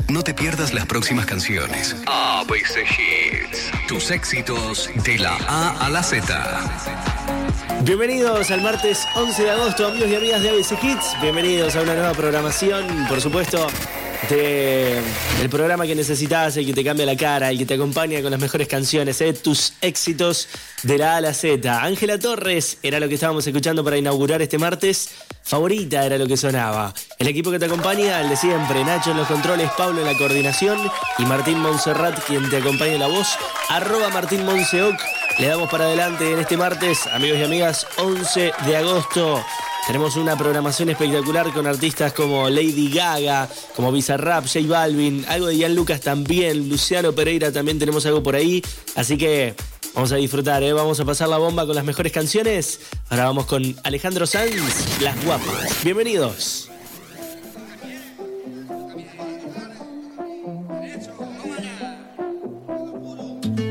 No te pierdas las próximas canciones. ABC Hits. Tus éxitos de la A a la Z. Bienvenidos al martes 11 de agosto, amigos y amigas de ABC Hits. Bienvenidos a una nueva programación, por supuesto, del programa que necesitas, el que te cambia la cara, el que te acompaña con las mejores canciones, tus éxitos de la A a la Z. Ángela Torres era lo que estábamos escuchando para inaugurar este martes. Favorita era lo que sonaba. El equipo que te acompaña, el de siempre, Nacho en los controles, Pablo en la coordinación y Martín Montserrat, quien te acompaña en la voz, @MartínMonseoc. Le damos para adelante en este martes, amigos y amigas, 11 de agosto. Tenemos una programación espectacular con artistas como Lady Gaga, como Bizarrap, J Balvin, algo de Ian Lucas también, Luciano Pereira también tenemos algo por ahí. Así que vamos a disfrutar, vamos a pasar la bomba con las mejores canciones. Ahora vamos con Alejandro Sanz, Las Guapas. Bienvenidos.